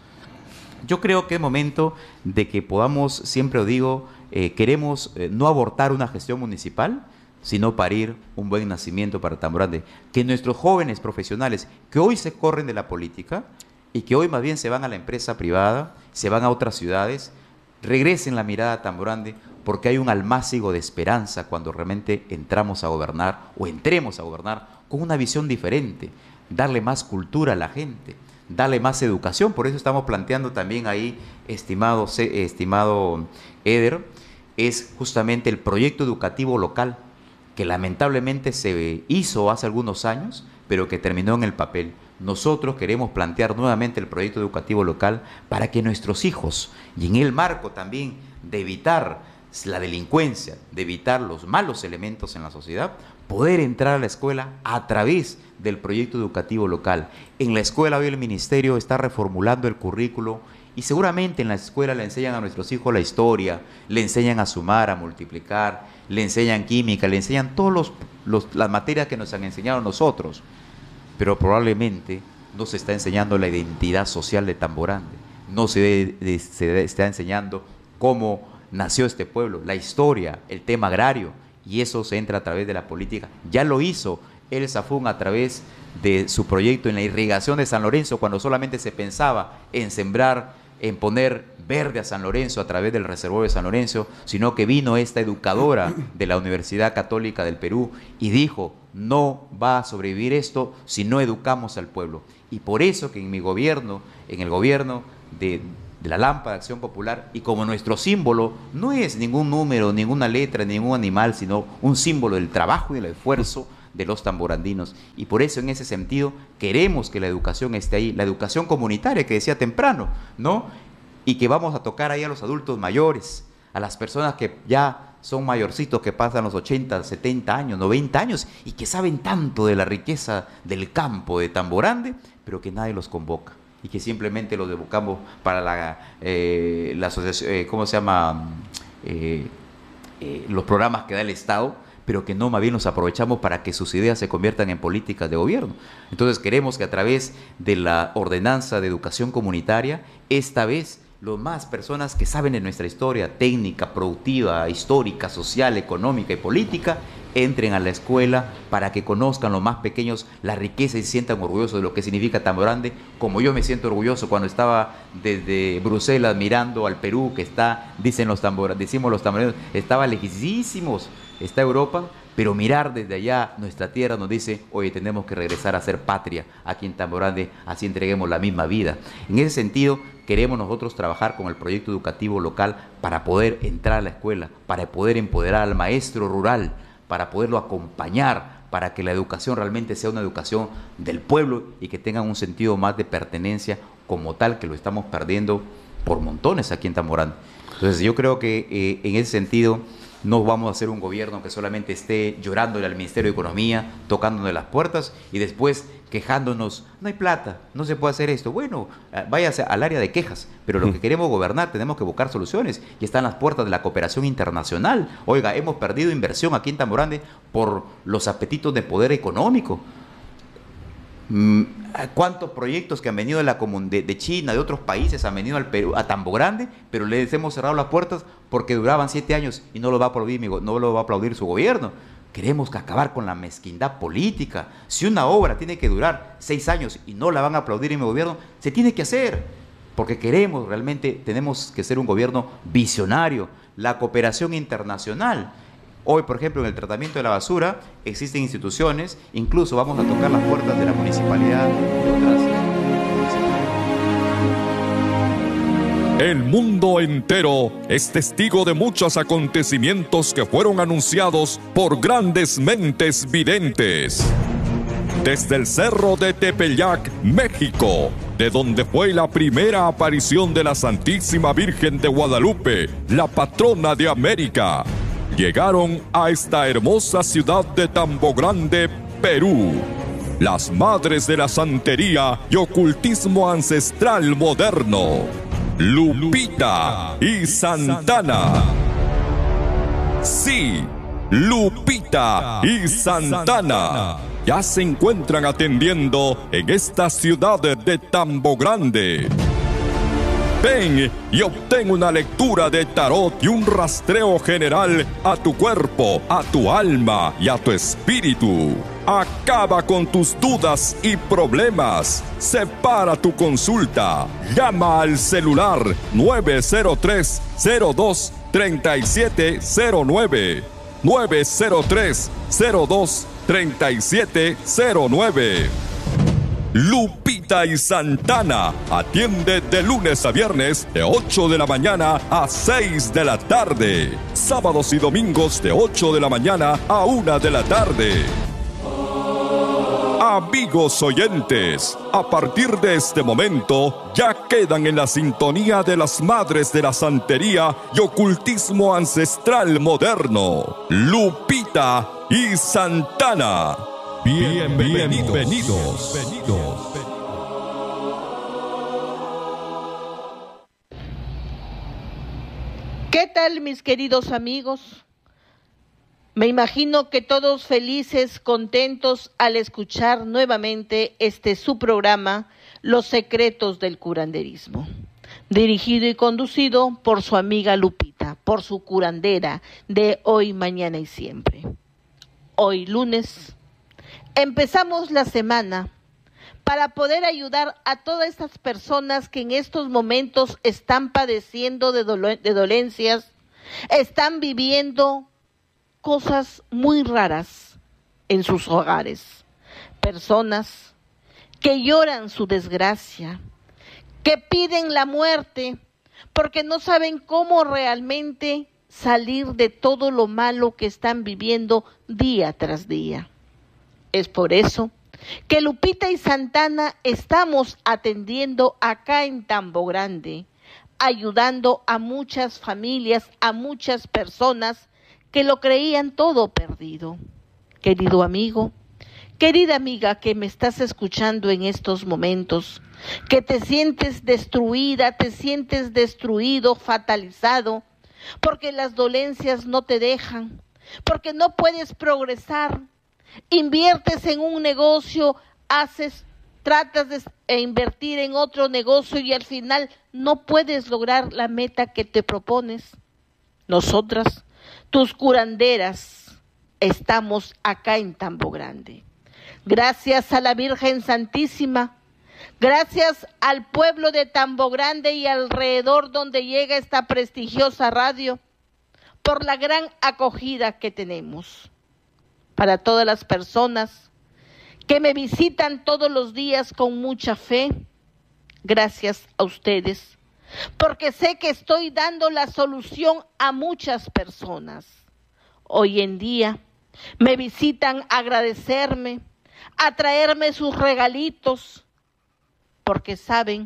Yo creo que es momento de que podamos, siempre lo digo, eh, queremos eh, no abortar una gestión municipal, sino parir un buen nacimiento para Tamborandi. Que nuestros jóvenes profesionales, que hoy se corren de la política y que hoy más bien se van a la empresa privada, se van a otras ciudades, regresen la mirada a Tamborandi, porque hay un almácigo de esperanza cuando realmente entramos a gobernar o entremos a gobernar con una visión diferente, darle más cultura a la gente, darle más educación. Por eso estamos planteando también ahí, estimado, estimado Eder, es justamente el proyecto educativo local, que lamentablemente se hizo hace algunos años, pero que terminó en el papel. Nosotros queremos plantear nuevamente el proyecto educativo local para que nuestros hijos, y en el marco también de evitar la delincuencia, de evitar los malos elementos en la sociedad, poder entrar a la escuela a través del proyecto educativo local. En la escuela hoy el ministerio está reformulando el currículo y seguramente en la escuela le enseñan a nuestros hijos la historia, le enseñan a sumar, a multiplicar, le enseñan química, le enseñan todas las materias que nos han enseñado a nosotros, pero probablemente no se está enseñando la identidad social de Tamborandi, no se, de, de, se está enseñando cómo nació este pueblo, la historia, el tema agrario, y eso se entra a través de la política. Ya lo hizo el Zafún a través de su proyecto en la irrigación de San Lorenzo, cuando solamente se pensaba en sembrar, en poner verde a San Lorenzo a través del reservorio de San Lorenzo, sino que vino esta educadora de la Universidad Católica del Perú y dijo, no va a sobrevivir esto si no educamos al pueblo. Y por eso que en mi gobierno, en el gobierno de, de la Lámpara de Acción Popular, y como nuestro símbolo no es ningún número, ninguna letra, ningún animal, sino un símbolo del trabajo y del esfuerzo de los tamborandinos, y por eso en ese sentido queremos que la educación esté ahí, la educación comunitaria que decía temprano, ¿no? Y que vamos a tocar ahí a los adultos mayores, a las personas que ya son mayorcitos, que pasan los ochenta, setenta años, noventa años, y que saben tanto de la riqueza del campo de Tamborande, pero que nadie los convoca, y que simplemente los evocamos para la, eh, la asociación, eh, ¿cómo se llama? Eh, eh, los programas que da el Estado, pero que no, más bien los aprovechamos para que sus ideas se conviertan en políticas de gobierno. Entonces queremos que a través de la ordenanza de educación comunitaria, esta vez los más personas que saben de nuestra historia técnica, productiva, histórica, social, económica y política, entren a la escuela para que conozcan los más pequeños la riqueza y se sientan orgullosos de lo que significa Tamborande, como yo me siento orgulloso cuando estaba desde Bruselas mirando al Perú, que está, dicen los tambor, decimos los tamboreños, estaba lejísimos, está Europa, pero mirar desde allá nuestra tierra nos dice, oye, tenemos que regresar a ser patria aquí en Tamborande, así entreguemos la misma vida. En ese sentido, queremos nosotros trabajar con el proyecto educativo local para poder entrar a la escuela, para poder empoderar al maestro rural, para poderlo acompañar, para que la educación realmente sea una educación del pueblo y que tengan un sentido más de pertenencia como tal, que lo estamos perdiendo por montones aquí en Tamborande. Entonces yo creo que eh, en ese sentido no vamos a hacer un gobierno que solamente esté llorándole al Ministerio de Economía, tocándonos las puertas y después quejándonos, no hay plata, no se puede hacer esto. Bueno, váyase al área de quejas, pero lo que queremos gobernar tenemos que buscar soluciones y están las puertas de la cooperación internacional. Oiga, hemos perdido inversión aquí en Tamborande por los apetitos de poder económico. ¿Cuántos proyectos que han venido de, la de, de China, de otros países, han venido al Perú, a Tamborande, pero les hemos cerrado las puertas porque duraban siete años y no lo va a aplaudir, no lo va a aplaudir su gobierno? Queremos que acabar con la mezquindad política. Si una obra tiene que durar seis años y no la van a aplaudir en mi gobierno, se tiene que hacer, porque queremos realmente, tenemos que ser un gobierno visionario. La cooperación internacional. Hoy, por ejemplo, en el tratamiento de la basura existen instituciones, incluso vamos a tocar las puertas de la municipalidad y otras. El mundo entero es testigo de muchos acontecimientos que fueron anunciados por grandes mentes videntes. Desde el cerro de Tepeyac, México, de donde fue la primera aparición de la Santísima Virgen de Guadalupe, la patrona de América, llegaron a esta hermosa ciudad de Tambogrande, Perú, las madres de la santería y ocultismo ancestral moderno, Lupita y Santana. Sí, Lupita y Santana ya se encuentran atendiendo en esta ciudad de Tambogrande. Ven y obtén una lectura de tarot y un rastreo general a tu cuerpo, a tu alma y a tu espíritu. Acaba con tus dudas y problemas. Separa tu consulta. Llama al celular nueve cero tres, cero dos, tres siete cero nueve. nueve cero tres, cero dos, tres siete cero nueve. Lupita y Santana atiende de lunes a viernes de ocho de la mañana a seis de la tarde. Sábados y domingos de ocho de la mañana a una de la tarde. Amigos oyentes, a partir de este momento ya quedan en la sintonía de las madres de la santería y ocultismo ancestral moderno, Lupita y Santana. Bienvenidos. Bienvenidos. Bienvenidos. ¿Qué tal, mis queridos amigos? Me imagino que todos felices, contentos al escuchar nuevamente este su programa, Los Secretos del Curanderismo, dirigido y conducido por su amiga Lupita, por su curandera de hoy, mañana y siempre. Hoy lunes empezamos la semana para para poder ayudar a todas estas personas que en estos momentos están padeciendo de, dolo- de dolencias, están viviendo cosas muy raras en sus hogares. Personas que lloran su desgracia, que piden la muerte porque no saben cómo realmente salir de todo lo malo que están viviendo día tras día. Es por eso que Lupita y Santana estamos atendiendo acá en Tambo Grande, ayudando a muchas familias, a muchas personas que lo creían todo perdido. Querido amigo, querida amiga que me estás escuchando en estos momentos, que te sientes destruida, te sientes destruido, fatalizado, porque las dolencias no te dejan, porque no puedes progresar. Inviertes en un negocio, haces, tratas de invertir en otro negocio y al final no puedes lograr la meta que te propones. Nosotras, tus curanderas, estamos acá en Tambo Grande. Gracias a la Virgen Santísima, gracias al pueblo de Tambo Grande y alrededor donde llega esta prestigiosa radio, por la gran acogida que tenemos. Para todas las personas que me visitan todos los días con mucha fe, gracias a ustedes, porque sé que estoy dando la solución a muchas personas. Hoy en día me visitan a agradecerme, a traerme sus regalitos, porque saben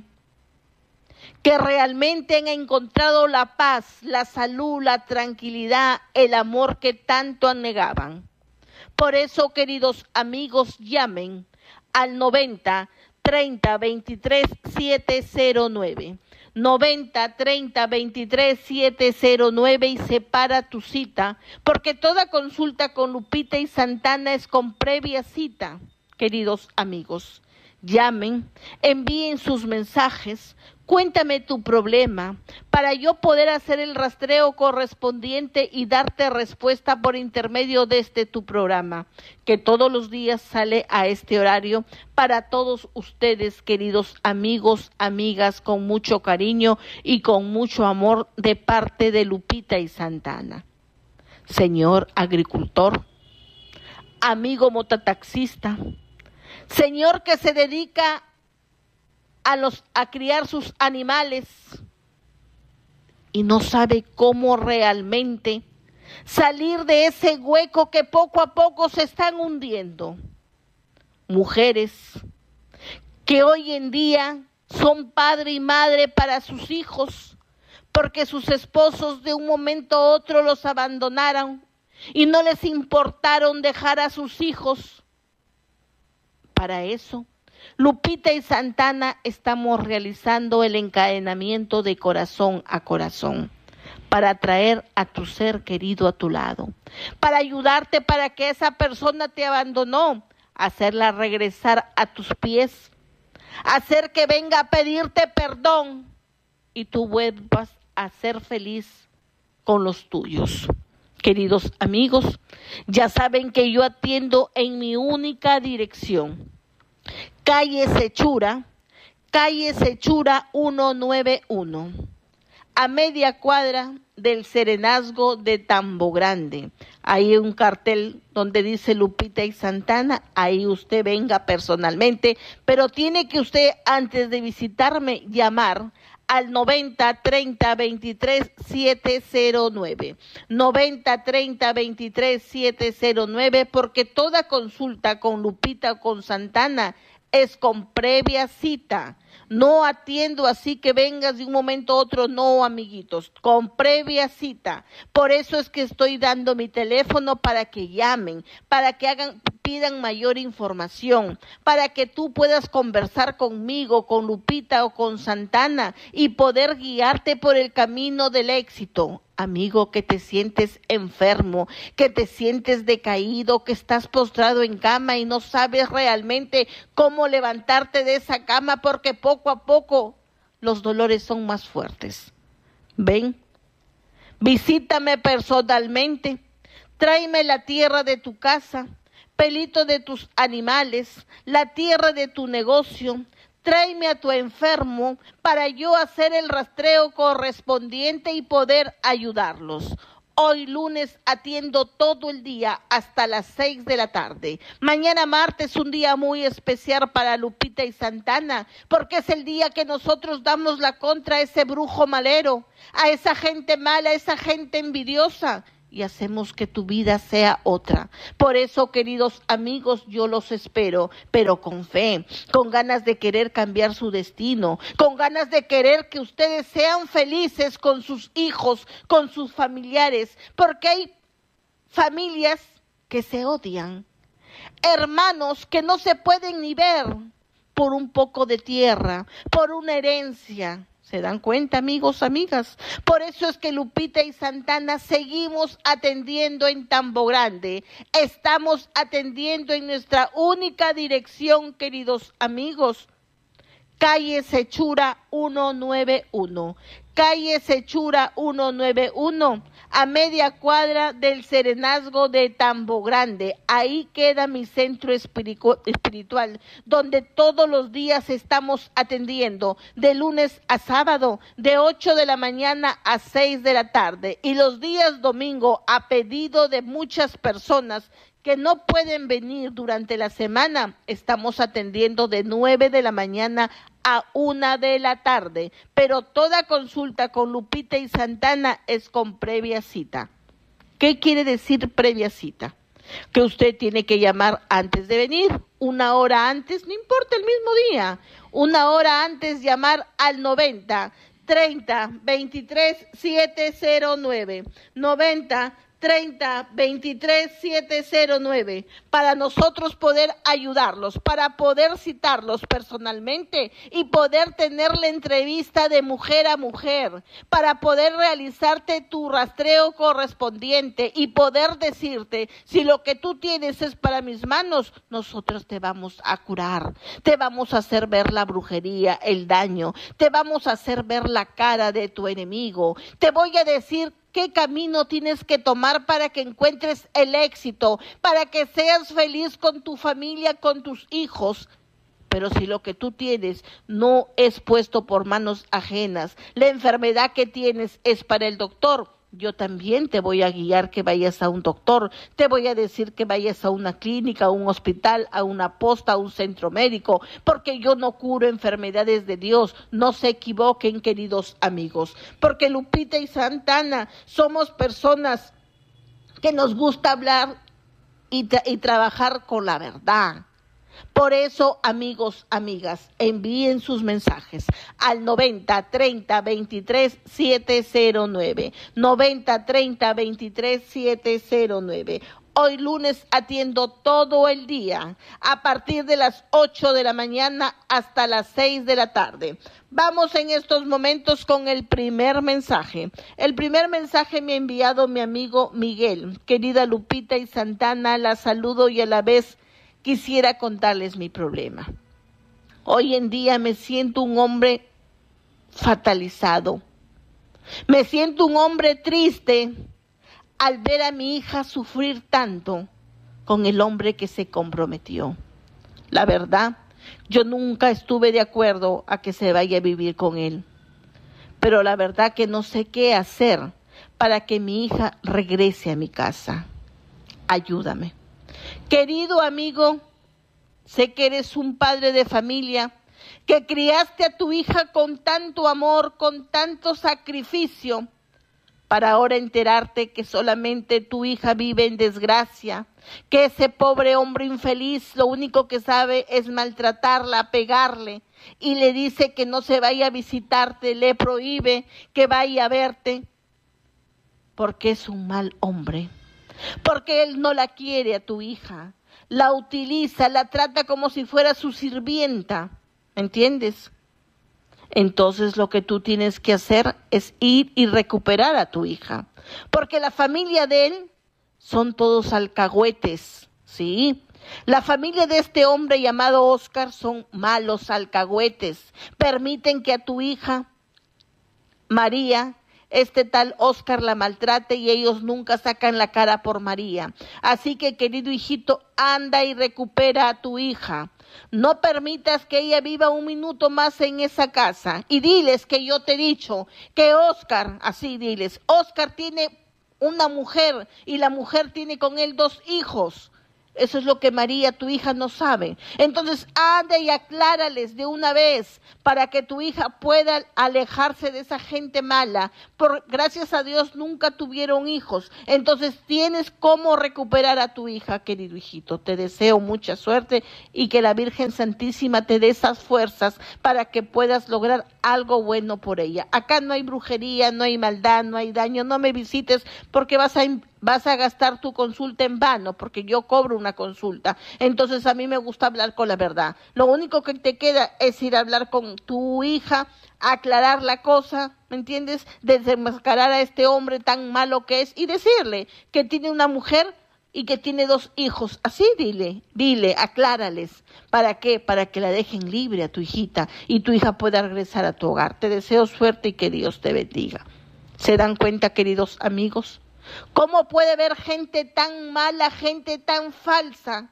que realmente han encontrado la paz, la salud, la tranquilidad, el amor que tanto anegaban. Por eso, queridos amigos, llamen al noventa, treinta, veintitrés, siete cero nueve. noventa, treinta, veintitrés, siete cero nueve y separa tu cita, porque toda consulta con Lupita y Santana es con previa cita. Queridos amigos, llamen, envíen sus mensajes, cuéntame tu problema, para yo poder hacer el rastreo correspondiente y darte respuesta por intermedio de este tu programa, que todos los días sale a este horario para todos ustedes, queridos amigos, amigas, con mucho cariño y con mucho amor de parte de Lupita y Santana. Señor agricultor, amigo mototaxista, señor que se dedica a los a criar sus animales y no sabe cómo realmente salir de ese hueco que poco a poco se están hundiendo. Mujeres que hoy en día son padre y madre para sus hijos porque sus esposos de un momento a otro los abandonaron y no les importaron dejar a sus hijos. Para eso, Lupita y Santana estamos realizando el encadenamiento de corazón a corazón para traer a tu ser querido a tu lado, para ayudarte para que esa persona te abandonó, hacerla regresar a tus pies, hacer que venga a pedirte perdón y tú vuelvas a ser feliz con los tuyos. Queridos amigos, ya saben que yo atiendo en mi única dirección. Calle Sechura, calle Sechura ciento noventa y uno, a media cuadra del Serenazgo de Tambo Grande. Ahí hay un cartel donde dice Lupita y Santana, ahí usted venga personalmente, pero tiene que usted antes de visitarme llamar al noventa, treinta, veintitrés, siete cero nueve, noventa, treinta, veintitrés, siete cero nueve, porque toda consulta con Lupita o con Santana es con previa cita. No atiendo así que vengas de un momento a otro, no, amiguitos, con previa cita. Por eso es que estoy dando mi teléfono para que llamen, para que hagan, pidan mayor información, para que tú puedas conversar conmigo, con Lupita o con Santana y poder guiarte por el camino del éxito. Amigo, que te sientes enfermo, que te sientes decaído, que estás postrado en cama y no sabes realmente cómo levantarte de esa cama porque poco a poco los dolores son más fuertes. Ven, visítame personalmente, tráeme la tierra de tu casa, pelito de tus animales, la tierra de tu negocio. Tráeme a tu enfermo para yo hacer el rastreo correspondiente y poder ayudarlos. Hoy lunes atiendo todo el día hasta las seis de la tarde. Mañana martes un día muy especial para Lupita y Santana, porque es el día que nosotros damos la contra a ese brujo malero, a esa gente mala, a esa gente envidiosa, y hacemos que tu vida sea otra. Por eso, queridos amigos, yo los espero, pero con fe, con ganas de querer cambiar su destino, con ganas de querer que ustedes sean felices con sus hijos, con sus familiares, porque hay familias que se odian, hermanos que no se pueden ni ver por un poco de tierra, por una herencia. ¿Se dan cuenta, amigos, amigas? Por eso es que Lupita y Santana seguimos atendiendo en Tambo Grande. Estamos atendiendo en nuestra única dirección, queridos amigos. Calle Sechura ciento noventa y uno. Calle Sechura ciento noventa y uno, a media cuadra del Serenazgo de Tambo Grande. Ahí queda mi centro espiritu- espiritual, donde todos los días estamos atendiendo, de lunes a sábado, de ocho de la mañana a seis de la tarde. Y los días domingo, a pedido de muchas personas que no pueden venir durante la semana, estamos atendiendo de nueve de la mañana a una de la tarde, pero toda consulta con Lupita y Santana es con previa cita. ¿Qué quiere decir previa cita? Que usted tiene que llamar antes de venir, una hora antes, no importa el mismo día, una hora antes llamar al noventa, treinta, veintitrés, setecientos nueve, noventa, treinta, veintitrés, setecientos nueve, para nosotros poder ayudarlos, para poder citarlos personalmente y poder tener la entrevista de mujer a mujer, para poder realizarte tu rastreo correspondiente y poder decirte, si lo que tú tienes es para mis manos, nosotros te vamos a curar, te vamos a hacer ver la brujería, el daño, te vamos a hacer ver la cara de tu enemigo, te voy a decir qué camino tienes que tomar para que encuentres el éxito, para que seas feliz con tu familia, con tus hijos. Pero si lo que tú tienes no es puesto por manos ajenas, la enfermedad que tienes es para el doctor, yo también te voy a guiar que vayas a un doctor, te voy a decir que vayas a una clínica, a un hospital, a una posta, a un centro médico, porque yo no curo enfermedades de Dios. No se equivoquen, queridos amigos, porque Lupita y Santana somos personas que nos gusta hablar y, tra- y trabajar con la verdad. Por eso, amigos, amigas, envíen sus mensajes al noventa, treinta, veintitrés, setecientos nueve, noventa, treinta, veintitrés, setecientos nueve. Hoy lunes atiendo todo el día, a partir de las ocho de la mañana hasta las seis de la tarde. Vamos en estos momentos con el primer mensaje. El primer mensaje me ha enviado mi amigo Miguel. Querida Lupita y Santana, la saludo y a la vez quisiera contarles mi problema. Hoy en día me siento un hombre fatalizado. Me siento un hombre triste al ver a mi hija sufrir tanto con el hombre que se comprometió. La verdad, yo nunca estuve de acuerdo a que se vaya a vivir con él. Pero la verdad que no sé qué hacer para que mi hija regrese a mi casa. Ayúdame. Querido amigo, sé que eres un padre de familia, que criaste a tu hija con tanto amor, con tanto sacrificio, para ahora enterarte que solamente tu hija vive en desgracia, que ese pobre hombre infeliz lo único que sabe es maltratarla, pegarle, y le dice que no se vaya a visitarte, le prohíbe que vaya a verte, porque es un mal hombre. Porque él no la quiere a tu hija, la utiliza, la trata como si fuera su sirvienta, ¿entiendes? Entonces lo que tú tienes que hacer es ir y recuperar a tu hija, porque la familia de él son todos alcahuetes, ¿sí? La familia de este hombre llamado Oscar son malos alcahuetes, permiten que a tu hija María este tal Óscar la maltrate y ellos nunca sacan la cara por María. Así que, querido hijito, anda y recupera a tu hija. No permitas que ella viva un minuto más en esa casa. Y diles que yo te he dicho que Óscar, así diles, Óscar tiene una mujer y la mujer tiene con él dos hijos. Eso es lo que María, tu hija, no sabe. Entonces, anda y aclárales de una vez para que tu hija pueda alejarse de esa gente mala. Por, gracias a Dios nunca tuvieron hijos. Entonces, tienes cómo recuperar a tu hija, querido hijito. Te deseo mucha suerte y que la Virgen Santísima te dé esas fuerzas para que puedas lograr algo bueno por ella. Acá no hay brujería, no hay maldad, no hay daño. No me visites porque vas a... vas a gastar tu consulta en vano, porque yo cobro una consulta. Entonces a mí me gusta hablar con la verdad. Lo único que te queda es ir a hablar con tu hija, aclarar la cosa, ¿me entiendes? Desenmascarar a este hombre tan malo que es y decirle que tiene una mujer y que tiene dos hijos. Así dile, dile, aclárales. ¿Para qué? Para que la dejen libre a tu hijita y tu hija pueda regresar a tu hogar. Te deseo suerte y que Dios te bendiga. ¿Se dan cuenta, queridos amigos? ¿Cómo puede haber gente tan mala, gente tan falsa,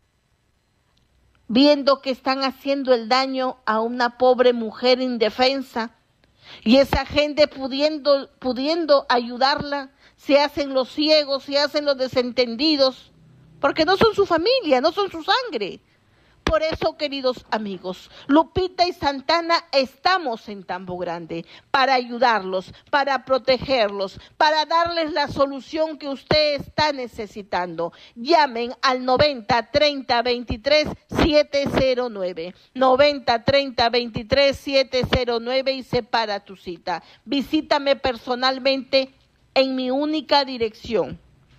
viendo que están haciendo el daño a una pobre mujer indefensa? Y esa gente pudiendo, pudiendo ayudarla, se hacen los ciegos, se hacen los desentendidos, porque no son su familia, no son su sangre. Por eso, queridos amigos, Lupita y Santana estamos en Tambo Grande para ayudarlos, para protegerlos, para darles la solución que usted está necesitando. Llamen al noventa treinta veintitrés siete cero nueve, noventa treinta veintitrés siete cero nueve y separa tu cita. Visítame personalmente en mi única dirección,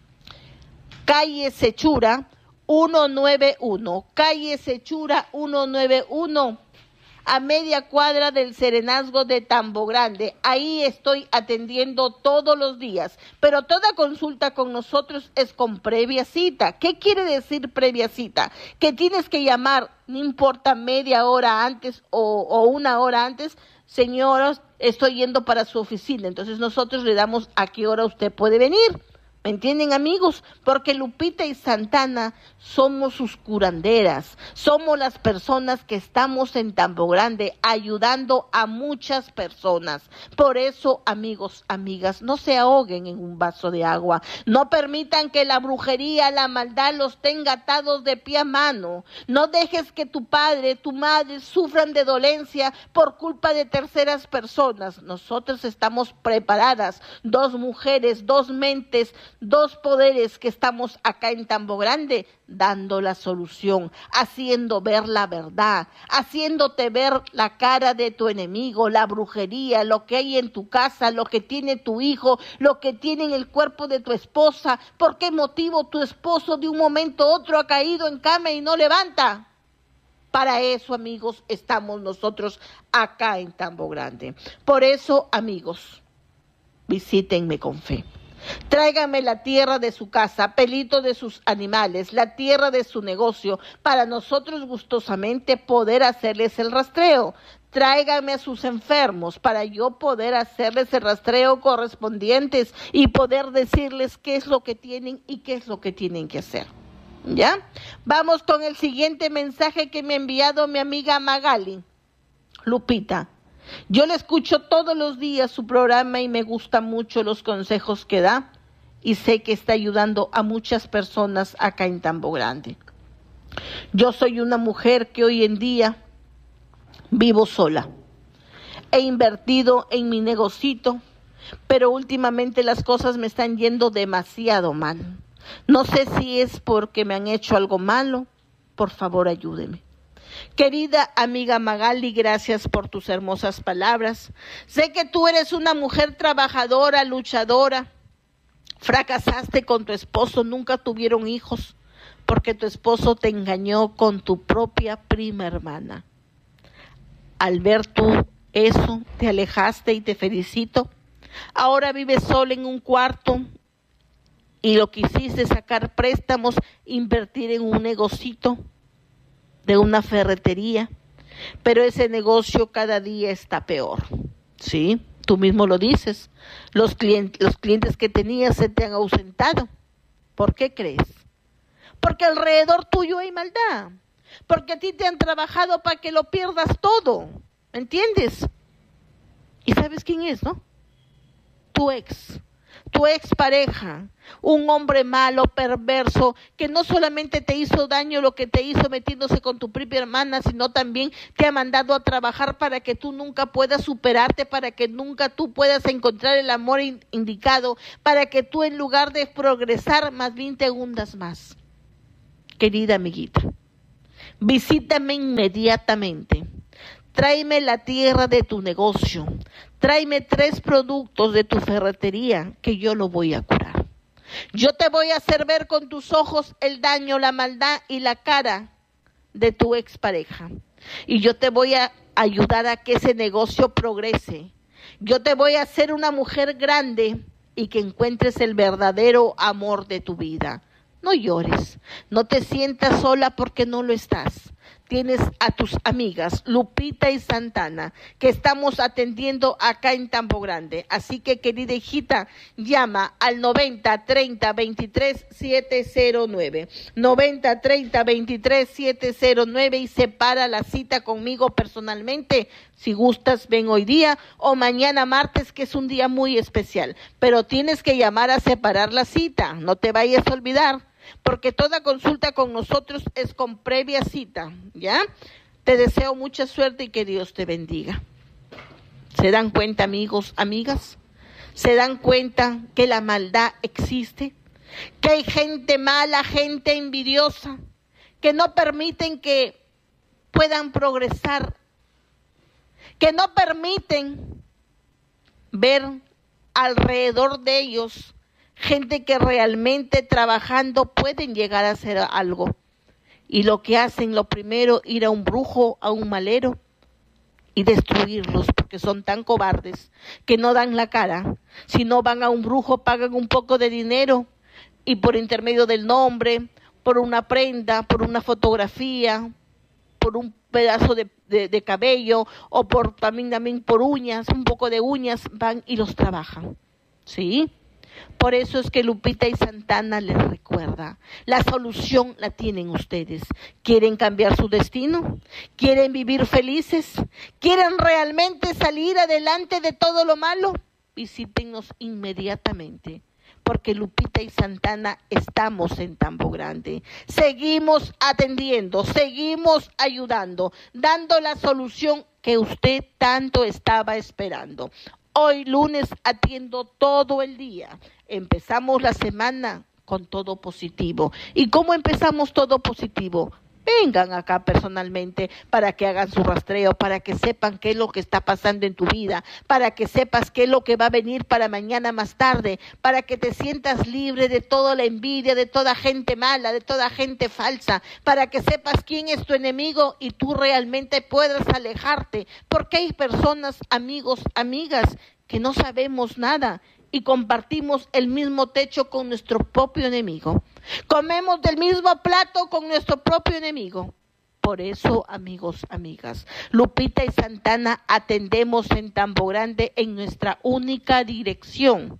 calle Sechura, ciento noventa y uno, calle Sechura ciento noventa y uno, a media cuadra del Serenazgo de Tambo Grande. Ahí estoy atendiendo todos los días, pero toda consulta con nosotros es con previa cita. ¿Qué quiere decir previa cita? Que tienes que llamar, no importa media hora antes o, o una hora antes. Señoras, estoy yendo para su oficina, entonces nosotros le damos a qué hora usted puede venir. ¿Me entienden, amigos? Porque Lupita y Santana somos sus curanderas, somos las personas que estamos en Tambo Grande ayudando a muchas personas. Por eso, amigos, amigas, no se ahoguen en un vaso de agua, no permitan que la brujería, la maldad los tenga atados de pie a mano, no dejes que tu padre, tu madre sufran de dolencia por culpa de terceras personas. Nosotros estamos preparadas, dos mujeres, dos mentes, dos poderes que estamos acá en Tambo Grande dando la solución, haciendo ver la verdad, haciéndote ver la cara de tu enemigo, la brujería, lo que hay en tu casa, lo que tiene tu hijo, lo que tiene en el cuerpo de tu esposa. ¿Por qué motivo tu esposo de un momento a otro ha caído en cama y no levanta? Para eso, amigos, estamos nosotros acá en Tambo Grande. Por eso, amigos, visítenme con fe. Tráigame la tierra de su casa, pelito de sus animales, la tierra de su negocio, para nosotros gustosamente poder hacerles el rastreo. Tráigame a sus enfermos para yo poder hacerles el rastreo correspondientes y poder decirles qué es lo que tienen y qué es lo que tienen que hacer. ¿Ya? Vamos con el siguiente mensaje que me ha enviado mi amiga Magali. Lupita, yo le escucho todos los días su programa y me gustan mucho los consejos que da y sé que está ayudando a muchas personas acá en Tambo Grande. Yo soy una mujer que hoy en día vivo sola. He invertido en mi negocito, pero últimamente las cosas me están yendo demasiado mal. No sé si es porque me han hecho algo malo. Por favor, ayúdeme. Querida amiga Magali, gracias por tus hermosas palabras. Sé que tú eres una mujer trabajadora, luchadora. Fracasaste con tu esposo, nunca tuvieron hijos, porque tu esposo te engañó con tu propia prima hermana. Al ver tú eso, te alejaste y te felicito. Ahora vives sola en un cuarto y lo que hiciste es sacar préstamos, invertir en un negocito de una ferretería, pero ese negocio cada día está peor, ¿sí? Tú mismo lo dices. Los clientes, los clientes que tenías se te han ausentado. ¿Por qué crees? Porque alrededor tuyo hay maldad. Porque a ti te han trabajado para que lo pierdas todo. ¿Me entiendes? ¿Y sabes quién es, no? Tu ex. Tu ex pareja, un hombre malo, perverso, que no solamente te hizo daño lo que te hizo metiéndose con tu propia hermana, sino también te ha mandado a trabajar para que tú nunca puedas superarte, para que nunca tú puedas encontrar el amor indicado, para que tú en lugar de progresar, más bien te hundas más. Querida amiguita, visítame inmediatamente. Tráeme la tierra de tu negocio. Tráeme tres productos de tu ferretería que yo lo voy a curar. Yo te voy a hacer ver con tus ojos el daño, la maldad y la cara de tu expareja. Y yo te voy a ayudar a que ese negocio progrese. Yo te voy a hacer una mujer grande y que encuentres el verdadero amor de tu vida. No llores, no te sientas sola porque no lo estás. Tienes a tus amigas Lupita y Santana que estamos atendiendo acá en Tambo Grande. Así que, querida hijita, llama al noventa treinta veintitrés siete cero nueve. noventa treinta veintitrés siete cero nueve y separa la cita conmigo personalmente. Si gustas, ven hoy día o mañana martes, que es un día muy especial. Pero tienes que llamar a separar la cita, no te vayas a olvidar. Porque toda consulta con nosotros es con previa cita, ¿ya? Te deseo mucha suerte y que Dios te bendiga. ¿Se dan cuenta, amigos, amigas? ¿Se dan cuenta que la maldad existe? Que hay gente mala, gente envidiosa, que no permiten que puedan progresar, que no permiten ver alrededor de ellos gente que realmente trabajando pueden llegar a hacer algo. Y lo que hacen, lo primero, ir a un brujo, a un malero y destruirlos, porque son tan cobardes que no dan la cara. Si no van a un brujo, pagan un poco de dinero y por intermedio del nombre, por una prenda, por una fotografía, por un pedazo de, de, de cabello o por también, también por uñas, un poco de uñas, van y los trabajan. ¿Sí? Por eso es que Lupita y Santana les recuerda, la solución la tienen ustedes. ¿Quieren cambiar su destino? ¿Quieren vivir felices? ¿Quieren realmente salir adelante de todo lo malo? Visítenos inmediatamente, porque Lupita y Santana estamos en Tambo Grande. Seguimos atendiendo, seguimos ayudando, dando la solución que usted tanto estaba esperando. Hoy lunes atiendo todo el día. Empezamos la semana con todo positivo. ¿Y cómo empezamos todo positivo? Vengan acá personalmente para que hagan su rastreo, para que sepan qué es lo que está pasando en tu vida, para que sepas qué es lo que va a venir para mañana más tarde, para que te sientas libre de toda la envidia, de toda gente mala, de toda gente falsa, para que sepas quién es tu enemigo y tú realmente puedas alejarte, porque hay personas, amigos, amigas, que no sabemos nada y compartimos el mismo techo con nuestro propio enemigo. Comemos del mismo plato con nuestro propio enemigo. Por eso, amigos, amigas, Lupita y Santana atendemos en Tambo Grande en nuestra única dirección.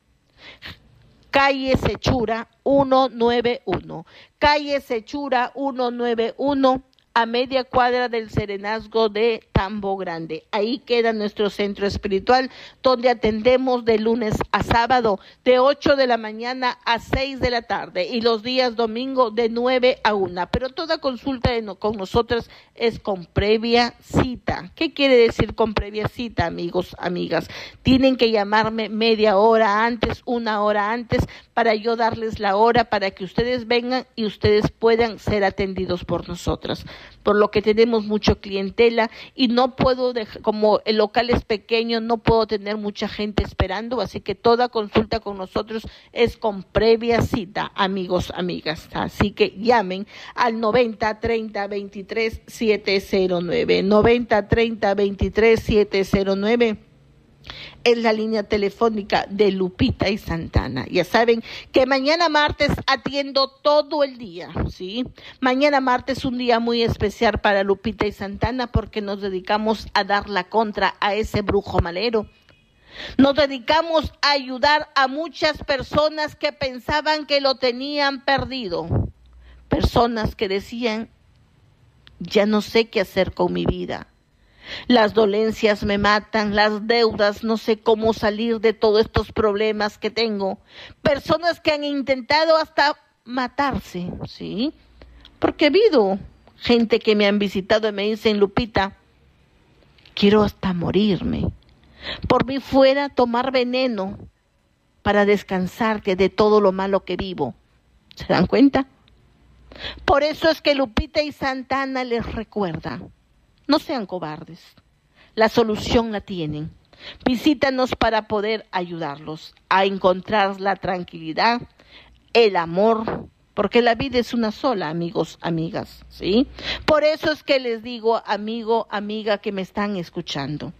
Calle Sechura ciento noventa y uno. Calle Sechura ciento noventa y uno. A media cuadra del Serenazgo de Tambo Grande. Ahí queda nuestro centro espiritual, donde atendemos de lunes a sábado, de ocho de la mañana a seis de la tarde, y los días domingo de nueve a una. Pero toda consulta de no, con nosotros es con previa cita. ¿Qué quiere decir con previa cita, amigos, amigas? Tienen que llamarme media hora antes, una hora antes, para yo darles la hora, para que ustedes vengan y ustedes puedan ser atendidos por nosotras. Por lo que tenemos mucho clientela y no puedo, dejar, como el local es pequeño, no puedo tener mucha gente esperando, así que toda consulta con nosotros es con previa cita, amigos, amigas. Así que llamen al noventa treinta veintitrés siete cero nueve, noventa treinta veintitrés siete cero nueve. Es la línea telefónica de Lupita y Santana. Ya saben que mañana martes atiendo todo el día, ¿sí? Mañana martes es un día muy especial para Lupita y Santana porque nos dedicamos a dar la contra a ese brujo malero. Nos dedicamos a ayudar a muchas personas que pensaban que lo tenían perdido. Personas que decían, ya no sé qué hacer con mi vida. Las dolencias me matan, las deudas, no sé cómo salir de todos estos problemas que tengo. Personas que han intentado hasta matarse, ¿sí? Porque ha habido gente que me han visitado y me dicen, Lupita, quiero hasta morirme. Por mí fuera tomar veneno para descansar de todo lo malo que vivo. ¿Se dan cuenta? Por eso es que Lupita y Santana les recuerda, no sean cobardes, la solución la tienen. Visítanos para poder ayudarlos a encontrar la tranquilidad, el amor, porque la vida es una sola, amigos, amigas, ¿sí? Por eso es que les digo, amigo, amiga que me están escuchando,